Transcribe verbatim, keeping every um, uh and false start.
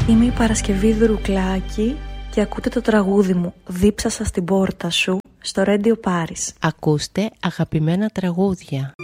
Είμαι η Παρασκευή Δουρουκλάκη και ακούτε το τραγούδι μου «Δίψασα στην πόρτα σου» στο Radio Paris. Ακούστε αγαπημένα τραγούδια.